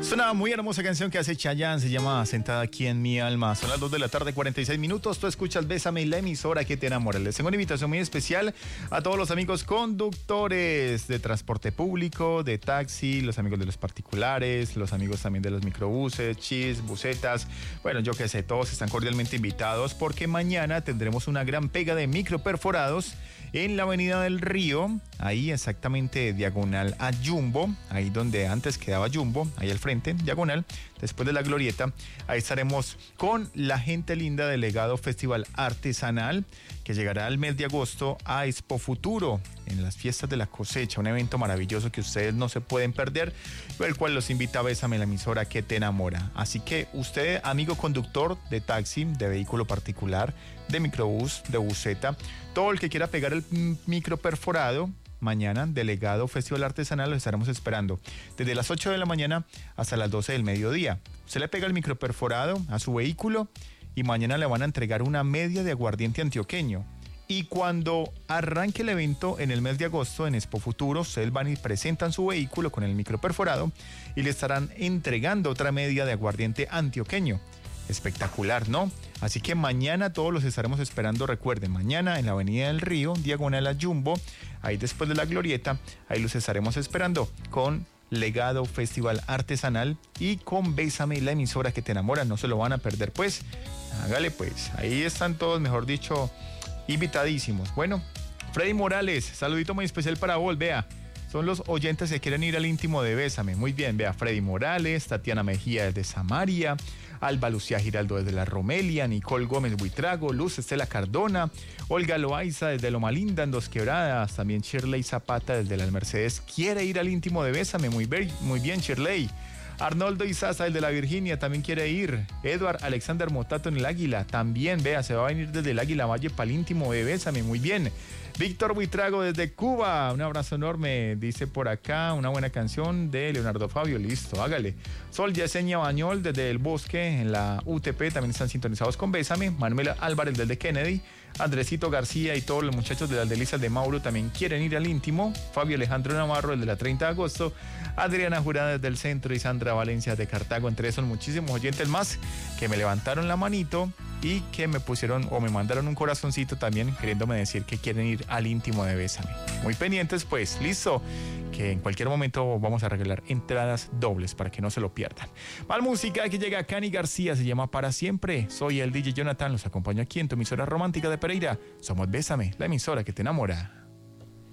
Es una muy hermosa canción que hace Chayanne, se llama Sentada aquí en mi alma. Son las 2 de la tarde, 46 minutos. Tú escuchas Bésame, la emisora que te enamora. Les tengo una invitación muy especial a todos los amigos conductores de transporte público, de taxi, los amigos de los particulares, los amigos también de los microbuses, chis, busetas. Bueno, yo qué sé, todos están cordialmente invitados porque mañana tendremos una gran pega de microperforados en la Avenida del Río, ahí exactamente diagonal a Jumbo, ahí donde antes quedaba Jumbo, ahí al frente, diagonal, después de la glorieta. Ahí estaremos con la gente linda del Legado Festival Artesanal, que llegará el mes de agosto a Expo Futuro, en las fiestas de la cosecha, un evento maravilloso que ustedes no se pueden perder, el cual los invita a Bésame, la emisora que te enamora. Así que usted, amigo conductor de taxi, de vehículo particular, de microbús, de buseta, todo el que quiera pegar el micro perforado, mañana, Delegado Festival Artesanal, los estaremos esperando desde las 8 de la mañana hasta las 12 del mediodía. Usted le pega el micro perforado a su vehículo y mañana le van a entregar una media de aguardiente antioqueño. Y cuando arranque el evento en el mes de agosto en Expo Futuro, ustedes van y presentan su vehículo con el micro perforado y le estarán entregando otra media de aguardiente antioqueño. Espectacular, ¿no? Así que mañana todos los estaremos esperando. Recuerden, mañana en la Avenida del Río, diagonal a Jumbo, ahí después de la glorieta, ahí los estaremos esperando con Legado Festival Artesanal y con Bésame, la emisora que te enamora. No se lo van a perder, pues. Hágale, pues. Ahí están todos, mejor dicho, invitadísimos. Bueno, Freddy Morales, saludito muy especial para vos, vea. Son los oyentes que quieren ir al íntimo de Bésame. Muy bien, vea, Freddy Morales, Tatiana Mejía desde Samaria, Alba Lucía Giraldo desde La Romelia, Nicole Gómez Buitrago, Luz Estela Cardona, Olga Loaiza desde Loma Linda en Dos Quebradas, también Shirley Zapata desde Las Mercedes quiere ir al íntimo de Bésame. Muy bien, Shirley. Arnoldo Izaza, el de la Virginia, también quiere ir. Edward Alexander Motato en el Águila, también, vea, se va a venir desde el Águila Valle para el íntimo de Bésame. Muy bien. Víctor Buitrago desde Cuba, un abrazo enorme, dice por acá, una buena canción de Leonardo Fabio, listo, hágale. Sol Yesenia Bañol desde El Bosque, en la UTP, también están sintonizados con Bésame. Manuel Álvarez desde Kennedy, Andresito García y todos los muchachos de las Delicias de Mauro también quieren ir al íntimo. Fabio Alejandro Navarro desde la 30 de agosto, Adriana Jurada desde el centro y Sandra Valencia de Cartago. Entre esos muchísimos oyentes más que me levantaron la manito y que me pusieron o me mandaron un corazoncito también queriéndome decir que quieren ir al íntimo de Bésame. Muy pendientes, pues, listo, que en cualquier momento vamos a regalar entradas dobles para que no se lo pierdan. Más música, que llega Cani García, se llama Para Siempre. Soy el DJ Jonathan, los acompaño aquí en tu emisora romántica de Pereira. Somos Bésame, la emisora que te enamora.